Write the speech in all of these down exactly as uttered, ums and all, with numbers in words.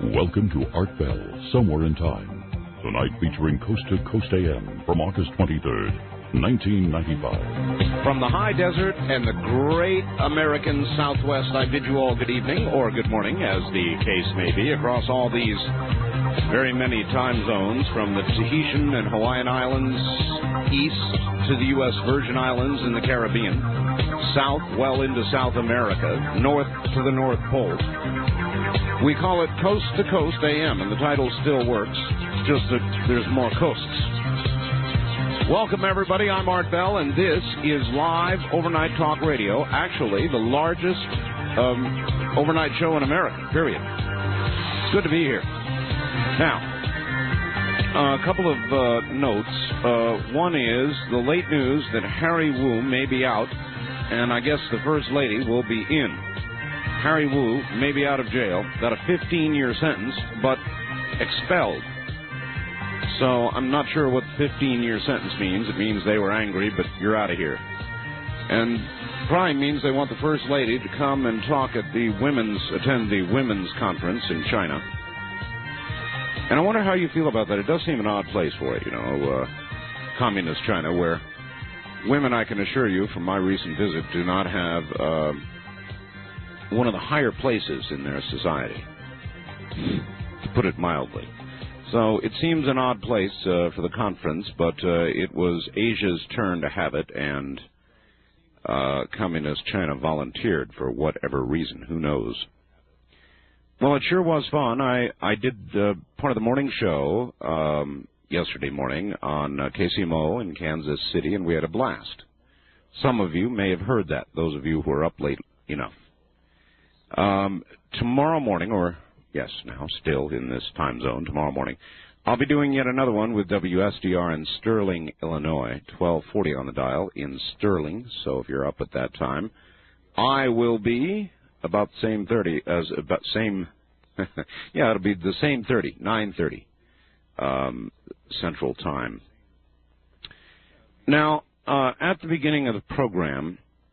Welcome to Art Bell, Somewhere in Time. Tonight featuring Coast to Coast A M from August twenty-third, nineteen ninety-five. From the high desert and the great American Southwest, I bid you all good evening, or good morning, as the case may be, across all these very many time zones, from the Tahitian and Hawaiian Islands east to the U S Virgin Islands in the Caribbean, south well into South America, north to the North Pole. We call it Coast to Coast A M, and the title still works, just that there's more coasts. Welcome, everybody. I'm Art Bell, and this is live overnight talk radio, actually the largest um, overnight show in America, period. It's good to be here. Now, uh, a couple of uh, notes. Uh, one is the late news that Harry Wu may be out, and I guess the First Lady will be in. Harry Wu may be out of jail, got a fifteen-year sentence, but expelled. So I'm not sure what the fifteen-year sentence means. It means they were angry, but you're out of here. And probably means they want the First Lady to come and talk at the women's, attend the women's conference in China. And I wonder how you feel about that. It does seem an odd place for it, you know, uh, communist China, where women, I can assure you from my recent visit, do not have uh, one of the higher places in their society, to put it mildly. So it seems an odd place uh, for the conference, but uh, it was Asia's turn to have it, and uh, communist China volunteered for whatever reason. Who knows? Well, it sure was fun. I, I did uh, part of the morning show um, yesterday morning on uh, K C M O in Kansas City, and we had a blast. Some of you may have heard that, those of you who are up late enough. Um, tomorrow morning, or yes, now still in this time zone, tomorrow morning, I'll be doing yet another one with W S D R in Sterling, Illinois, twelve forty on the dial in Sterling. So if you're up at that time, I will be about the same thirty as about same. Yeah, it'll be the same thirty, nine thirty um, Central Time. Now, uh, at the beginning of the program,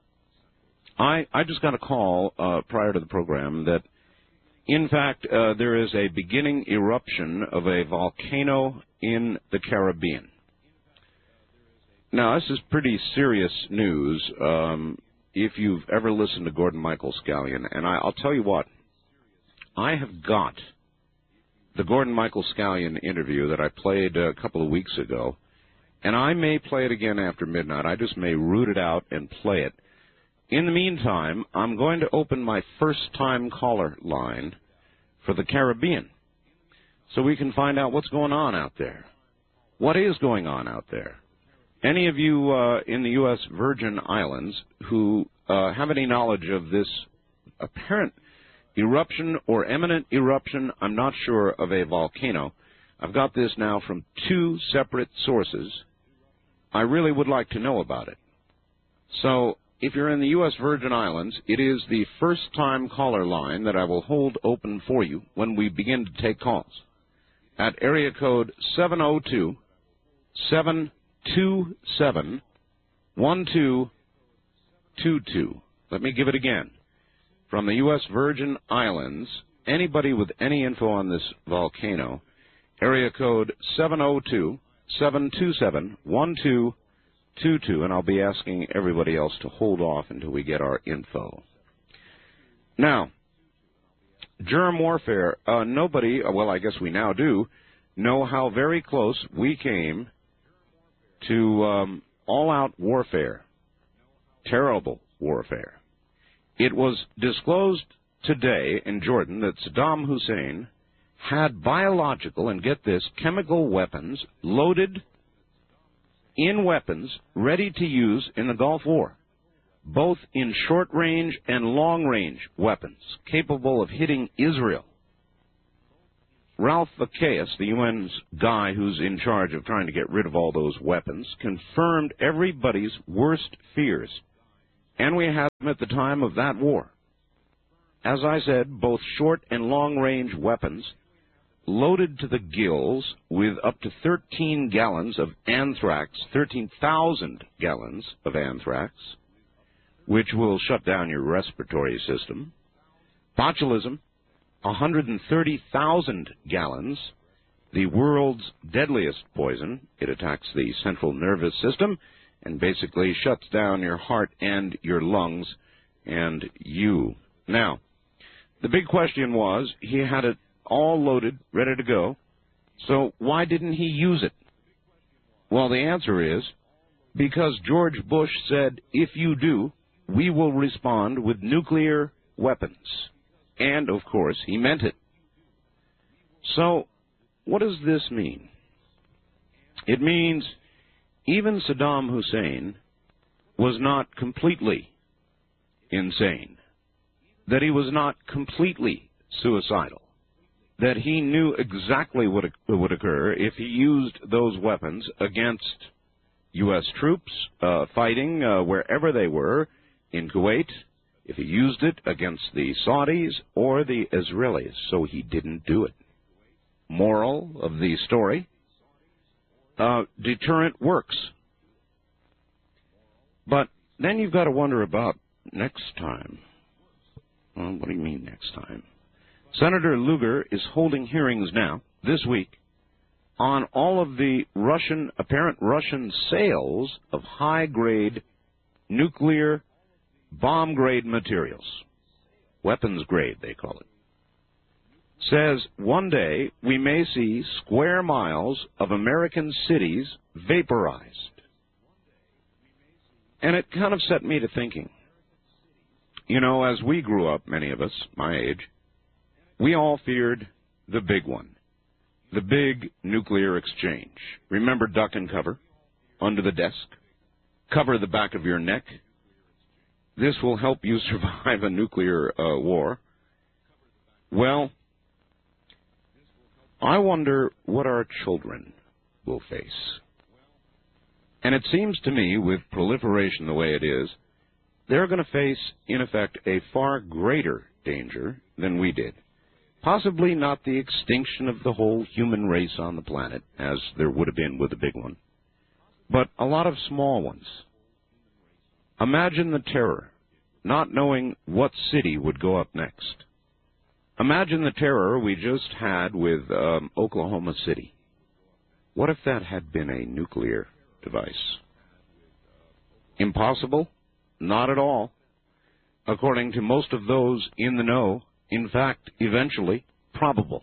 I, I just got a call uh, prior to the program that, in fact, uh, there is a beginning eruption of a volcano in the Caribbean. Now, this is pretty serious news um, if you've ever listened to Gordon Michael Scallion. And I, I'll tell you what, I have got the Gordon Michael Scallion interview that I played a couple of weeks ago, and I may play it again after midnight. I just may root it out and play it. In the meantime, I'm going to open my first-time caller line for the Caribbean so we can find out what's going on out there. What is going on out there? Any of you uh, in the U S Virgin Islands who uh, have any knowledge of this apparent eruption or imminent eruption, I'm not sure, of a volcano. I've got this now from two separate sources. I really would like to know about it. So if you're in the U S Virgin Islands, it is the first-time caller line that I will hold open for you when we begin to take calls at area code seven oh two, seven two seven, one two two two. Let me give it again. From the U S Virgin Islands, anybody with any info on this volcano, area code seven oh two, seven two seven, one two two two, and I'll be asking everybody else to hold off until we get our info. Now, germ warfare, uh, nobody, well, I guess we now do, know how very close we came to um, all-out warfare, terrible warfare. It was disclosed today in Jordan that Saddam Hussein had biological, and get this, chemical weapons loaded in weapons ready to use in the Gulf War, both in short-range and long-range weapons capable of hitting Israel. Ralph Vaqueus, the U N's guy who's in charge of trying to get rid of all those weapons, confirmed everybody's worst fears, and we had them at the time of that war. As I said, both short and long-range weapons loaded to the gills with up to thirteen gallons of anthrax, thirteen thousand gallons of anthrax, which will shut down your respiratory system, botulism, one hundred thirty thousand gallons, the world's deadliest poison. It attacks the central nervous system and basically shuts down your heart and your lungs and you. Now, the big question was, he had it all loaded, ready to go, so why didn't he use it? Well, the answer is, because George Bush said, if you do, we will respond with nuclear weapons. And, of course, he meant it. So, what does this mean? It means even Saddam Hussein was not completely insane, that he was not completely suicidal, that he knew exactly what would occur if he used those weapons against U S troops uh, fighting uh, wherever they were in Kuwait, if he used it against the Saudis or the Israelis. So he didn't do it. Moral of the story, uh, deterrent works. But then you've got to wonder about next time. Well, what do you mean next time? Senator Lugar is holding hearings now, this week, on all of the Russian, apparent Russian sales of high-grade nuclear bomb-grade materials. Weapons-grade, they call it. Says one day we may see square miles of American cities vaporized. And it kind of set me to thinking. You know, as we grew up, many of us, my age, we all feared the big one, the big nuclear exchange. Remember duck and cover, under the desk, cover the back of your neck. This will help you survive a nuclear uh, war. Well, I wonder what our children will face. And it seems to me, with proliferation the way it is, they're going to face, in effect, a far greater danger than we did. Possibly not the extinction of the whole human race on the planet, as there would have been with the big one, but a lot of small ones. Imagine the terror, not knowing what city would go up next. Imagine the terror we just had with um, Oklahoma City. What if that had been a nuclear device? Impossible? Not at all. According to most of those in the know, in fact, eventually, probable.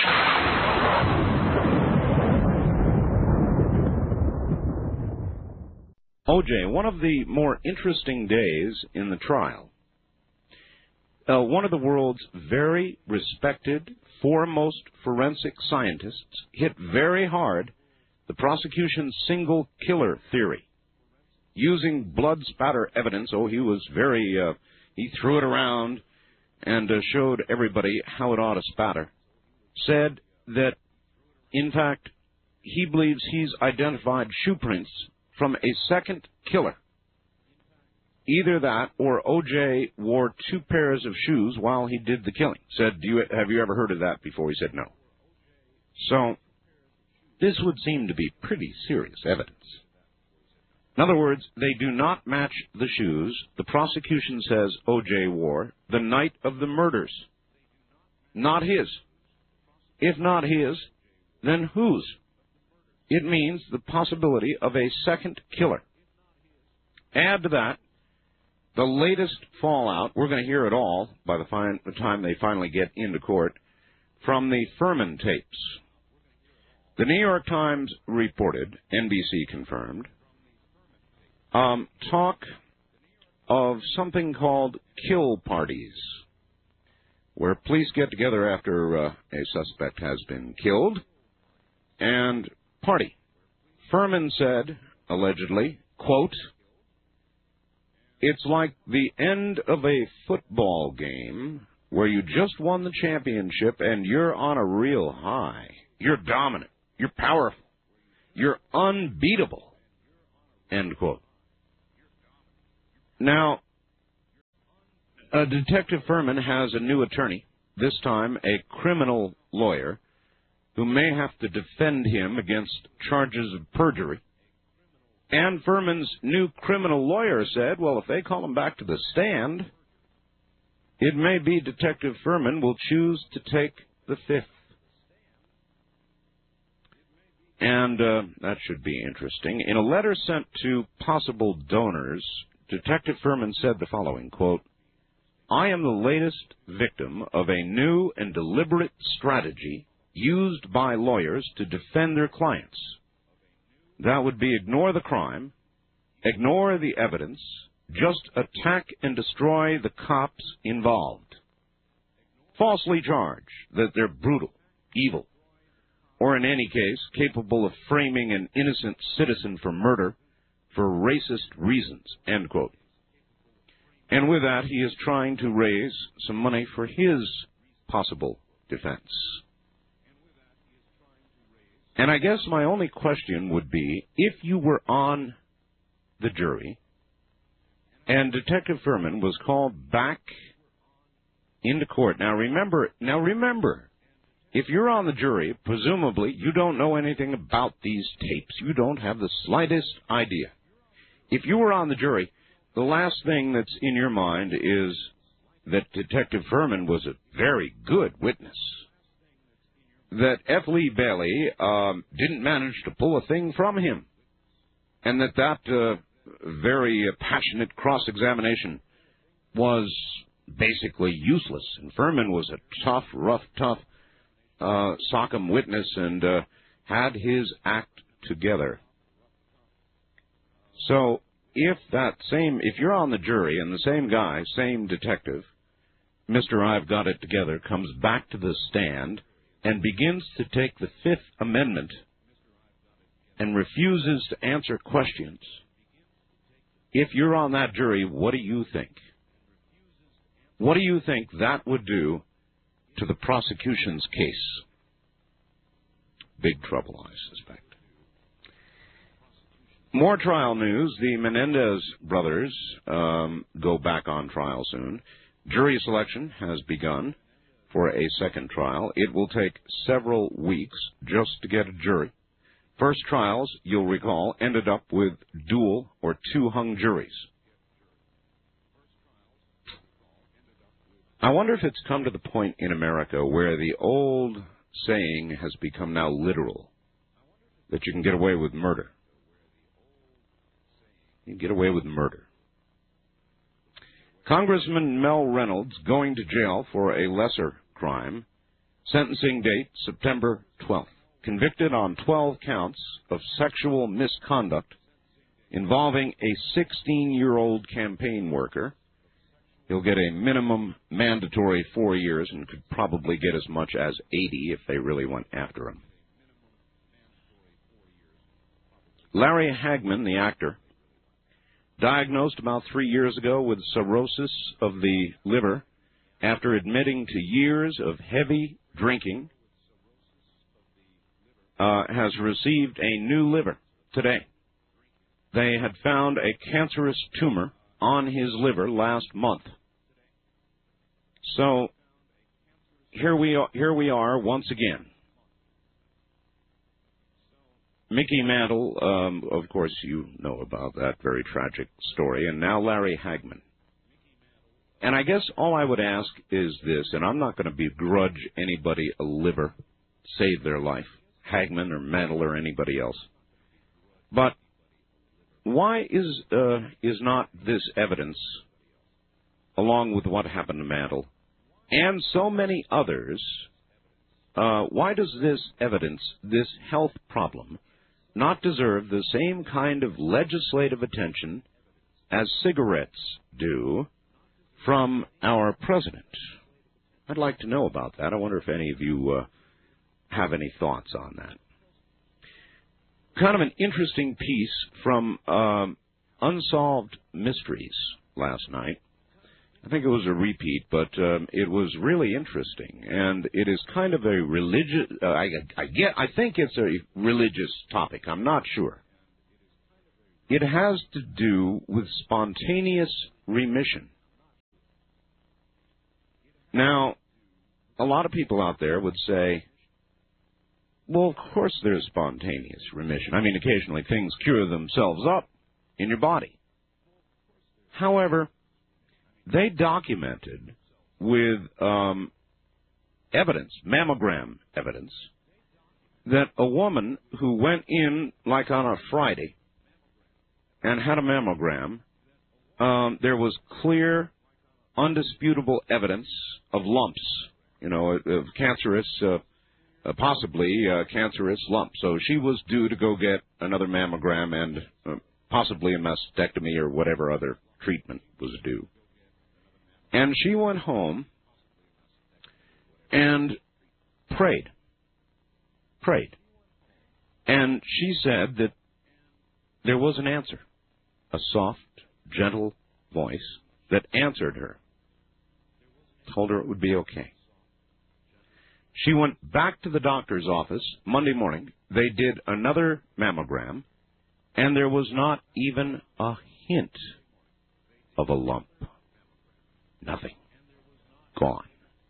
O J, one of the more interesting days in the trial, uh, one of the world's very respected, foremost forensic scientists hit very hard the prosecution's single killer theory. Using blood spatter evidence, oh, he was very, uh, he threw it around and uh, showed everybody how it ought to spatter, said that, in fact, he believes he's identified shoe prints from a second killer. Either that or O J wore two pairs of shoes while he did the killing. Said, Do you, have you ever heard of that before? He said no. So, this would seem to be pretty serious evidence. In other words, they do not match the shoes the prosecution says O J wore the night of the murders. Not his. If not his, then whose? It means the possibility of a second killer. Add to that the latest fallout, we're going to hear it all by the, fin- the time they finally get into court, from the Furman tapes. The New York Times reported, N B C confirmed, Um, talk of something called kill parties, where police get together after uh, a suspect has been killed and party. Furman said, allegedly, quote, "It's like the end of a football game where you just won the championship and you're on a real high. You're dominant. You're powerful. You're unbeatable." End quote. Now, uh, Detective Furman has a new attorney, this time a criminal lawyer, who may have to defend him against charges of perjury. And Furman's new criminal lawyer said, well, if they call him back to the stand, It may be Detective Furman will choose to take the fifth. And uh, that should be interesting. In a letter sent to possible donors, Detective Furman said the following, quote, I am the latest victim of a new and deliberate strategy used by lawyers to defend their clients. That would be ignore the crime, ignore the evidence, just attack and destroy the cops involved. Falsely charge that they're brutal, evil, or in any case, capable of framing an innocent citizen for murder for racist reasons, end quote. And with that, he is trying to raise some money for his possible defense. And I guess my only question would be, if you were on the jury and Detective Furman was called back into court. Now remember, now remember, if you're on the jury, presumably you don't know anything about these tapes. You don't have the slightest idea. If you were on the jury, the last thing that's in your mind is that Detective Furman was a very good witness. That F. Lee Bailey um, didn't manage to pull a thing from him. And that that uh, very uh, passionate cross-examination was basically useless. And Furman was a tough, rough, tough uh, sock'em witness and uh, had his act together. So if that same, if you're on the jury and the same guy, same detective, Mister I've got it together, comes back to the stand and begins to take the Fifth Amendment and refuses to answer questions, if you're on that jury, what do you think? What do you think that would do to the prosecution's case? Big trouble, I suspect. More trial news. The Menendez brothers um, go back on trial soon. Jury selection has begun for a second trial. It will take several weeks just to get a jury. First trials, you'll recall, ended up with dual or two hung juries. I wonder if it's come to the point in America where the old saying has become now literal, that you can get away with murder. You can get away with murder. Congressman Mel Reynolds going to jail for a lesser crime. Sentencing date September twelfth. Convicted on twelve counts of sexual misconduct involving a sixteen-year-old campaign worker. He'll get a minimum mandatory four years and could probably get as much as eighty if they really went after him. Larry Hagman, the actor, diagnosed about three years ago with cirrhosis of the liver after admitting to years of heavy drinking, uh, has received a new liver today. They had found a cancerous tumor on his liver last month. So here we are, here we are once again. Mickey Mantle, um, of course, you know about that very tragic story, and now Larry Hagman. And I guess all I would ask is this, and I'm not going to begrudge anybody a liver, save their life, Hagman or Mantle or anybody else. But why is uh, is not this evidence, along with what happened to Mantle, and so many others, uh, why does this evidence, this health problem, not deserve the same kind of legislative attention as cigarettes do from our president? I'd like to know about that. I wonder if any of you uh, have any thoughts on that. Kind of an interesting piece from um, Unsolved Mysteries last night. I think it was a repeat, but um, it was really interesting, and it is kind of a religious. Uh, I, I get. I think it's a religious topic. I'm not sure. It has to do with spontaneous remission. Now, a lot of people out there would say, well, of course there's spontaneous remission. I mean, occasionally things cure themselves up in your body. However, they documented with um, evidence, mammogram evidence, that a woman who went in like on a Friday and had a mammogram, um, there was clear, undisputable evidence of lumps, you know, of cancerous, uh, uh, possibly uh, cancerous lumps. So she was due to go get another mammogram and uh, possibly a mastectomy or whatever other treatment was due. And she went home and prayed. Prayed. And she said that there was an answer, a soft, gentle voice that answered her, told her it would be okay. She went back to the doctor's office Monday morning. They did another mammogram, and there was not even a hint of a lump. Nothing. Gone.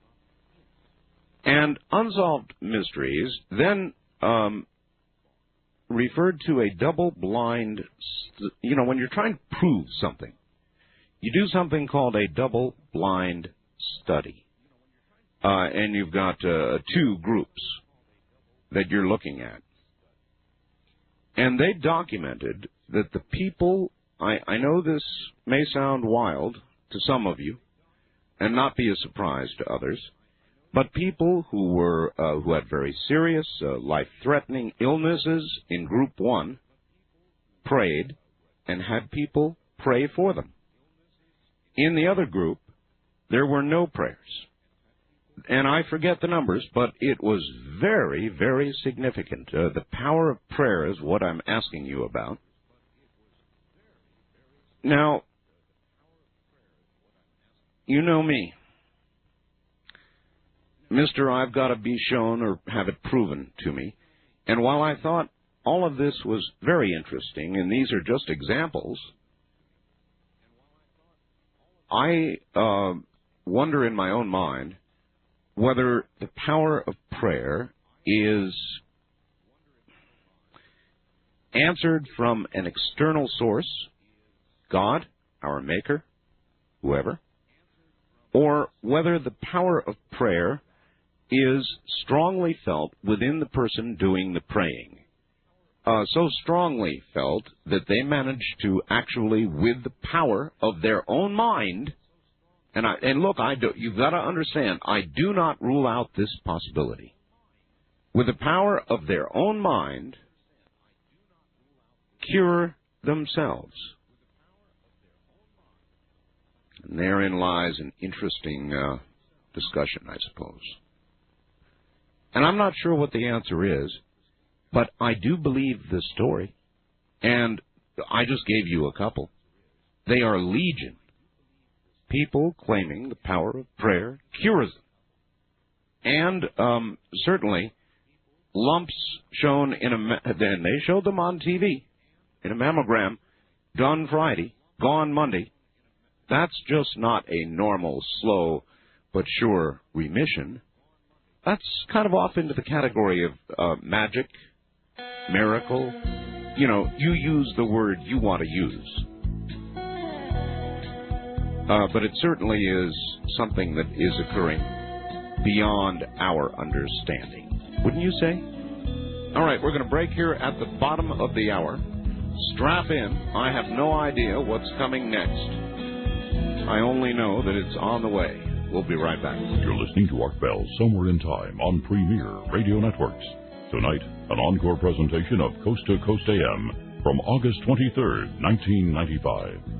And Unsolved Mysteries then um, referred to a double-blind, st- you know, when you're trying to prove something, you do something called a double-blind study. Uh, and you've got uh, two groups that you're looking at. And they documented that the people, I, I know this may sound wild to some of you, and not be a surprise to others, but people who were uh, who had very serious, uh, life-threatening illnesses in Group One prayed and had people pray for them. In the other group, there were no prayers. And I forget the numbers, but it was very, very significant. Uh, the power of prayer is what I'm asking you about. Now, you know me. Mister I've got to be shown or have it proven to me. And while I thought all of this was very interesting, and these are just examples, I uh, wonder in my own mind whether the power of prayer is answered from an external source, God, our Maker, whoever, or whether the power of prayer is strongly felt within the person doing the praying. Uh, so strongly felt that they manage to actually, with the power of their own mind, and, I, and look, I do, you've got to understand, I do not rule out this possibility. With the power of their own mind, cure themselves. And therein lies an interesting uh, discussion, I suppose. And I'm not sure what the answer is, but I do believe this story. And I just gave you a couple. They are legion. People claiming the power of prayer cures them. And um, certainly, lumps shown in a, ma- and they showed them on T V, in a mammogram, done Friday, gone Monday. That's just not a normal, slow, but sure remission. That's kind of off into the category of uh, magic, miracle. You know, you use the word you want to use. Uh, but it certainly is something that is occurring beyond our understanding. Wouldn't you say? All right, we're going to break here at the bottom of the hour. Strap in. I have no idea what's coming next. I only know that it's on the way. We'll be right back. You're listening to Art Bell Somewhere in Time on Premier Radio Networks. Tonight, an encore presentation of Coast to Coast A M from August twenty-third, nineteen ninety-five.